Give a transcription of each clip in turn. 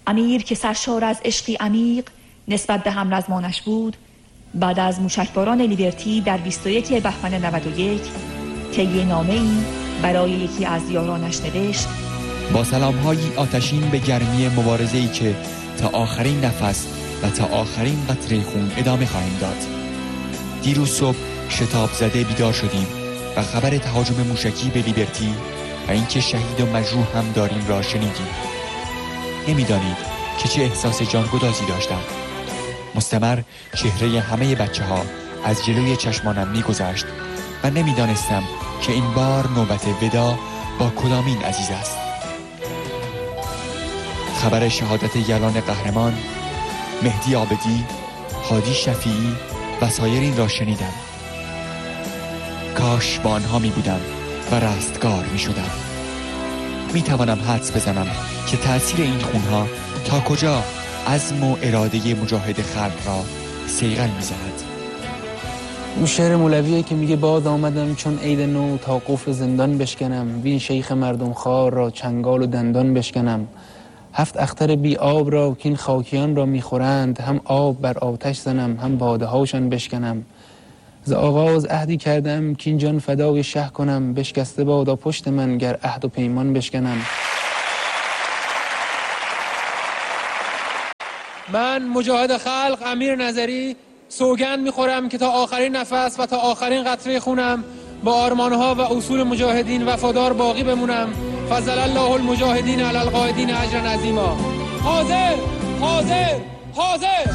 امیر که سرشار از عشقی عمیق نسبت به همرزمانش بود، بعد از موشکباران لیبرتی در 21 بهمن 91 طی نامه‌ای برای یکی از یارانش نوشت: با سلام‌هایی آتشین به گرمی مبارزه‌ای که تا آخرین نفس و تا آخرین قطره خون ادامه خواهیم داد. دیروز صبح شتاب زده بیدار شدیم و خبر تهاجم موشکی به لیبرتی و اینکه شهید و مجروح هم داریم را شنیدیم. نمی‌دانید که چه احساس جانگدازی داشتم. مستمر چهره همه بچه‌ها از جلوی چشمانم می‌گذشت و نمی‌دانستم که این بار نوبت ودا با کدامین عزیز است. خبر شهادت یلان قهرمان، مهدی عابدی، هادی شفیعی و سایرین را شنیدم. کاش با آنها می بودم و رستگار می شدم. می توانم حدس بزنم که تأثیر این خونها تا کجا عزم و اراده مجاهد خلق را صیقل می زند. اون شعر مولویه که میگه باد آمدم چون عید نو تا قفل زندان بشکنم، وین شیخ مردم خوار را چنگال و دندان بشکنم. 7 اختر بی آب را که این خاکیان را میخورند، هم آب بر آتش زنم هم باده هاشان بشکنم. ز آغاز عهدی کردم که این جان فدای شه کنم، بشکسته بادا پشت من گر عهد و پیمان بشکنم. من مجاهد خلق امیر نظری سوگند میخورم که تا آخرین نفس و تا آخرین قطره خونم با آرمانها و اصول مجاهدین وفادار باقی بمونم. فضل الله المجاهدین علی القاعدین اجرا عظیما. حاضر حاضر حاضر.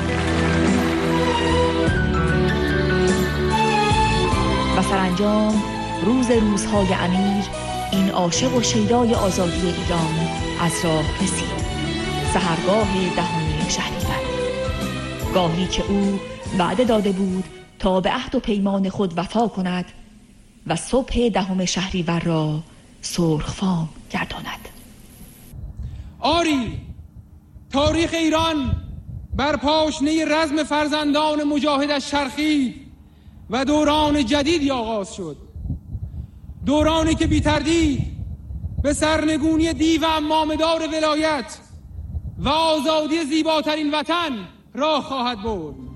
و سرانجام روزهای امیر، این عاشق و شیدای آزادی ایران، از راه رسید. سحرگاه 10 شهریور، گاهی که او وعده داده بود تا به عهد و پیمان خود وفا کند و صبح 10 شهریور را سرخفام گرداند. آری، تاریخ ایران بر پاشنه رزم فرزندان مجاهدش چرخید و دوران جدیدی آغاز شد. دورانی که بی تردید به سرنگونی دیو امامدار ولایت و آزادی زیباترین وطن راه خواهد برد.